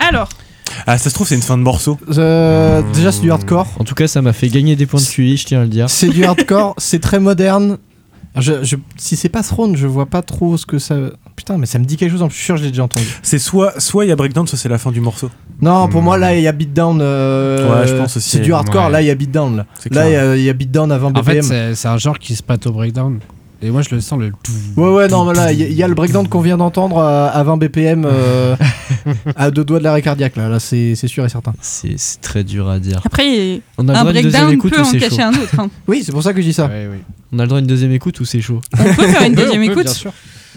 Alors. Ah, ça se trouve, c'est une fin de morceau. Déjà, c'est du hardcore. En tout cas, ça m'a fait gagner des points de QI, je tiens à le dire. C'est du hardcore, c'est très moderne. Si c'est pas Throne, je vois pas trop ce que ça. Putain, mais ça me dit quelque chose, je suis sûr que je l'ai déjà entendu. C'est soit il y a breakdown, soit c'est la fin du morceau. Non, pour moi, là, il y a beatdown. Ouais, je pense aussi. C'est du hardcore, Ouais. là, il y a beatdown. C'est Là, clair. il y a beatdown à 20 En fait, BPM. c'est un genre qui se prête au breakdown. Et moi, je le sens le. Ouais, non, mais là, il y a le breakdown qu'on vient d'entendre à 20 BPM à 2 doigts de l'arrêt cardiaque. Là, c'est sûr et certain. C'est très dur à dire. Après, On a le un droit d'une deuxième breakdown écoute peut ou en c'est cacher chaud un autre. Hein. Oui, c'est pour ça que je dis ça. Ouais, oui. On a le droit d'une deuxième écoute ou c'est chaud On peut faire une deuxième On peut, écoute. bien sûr.